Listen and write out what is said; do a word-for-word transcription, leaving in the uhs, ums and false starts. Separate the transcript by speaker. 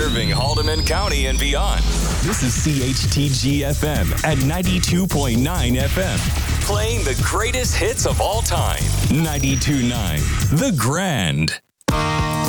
Speaker 1: Serving Haldeman County and beyond. This is C H T G F M at ninety-two point nine F M. Playing the greatest hits of all time. ninety-two point nine The Grand.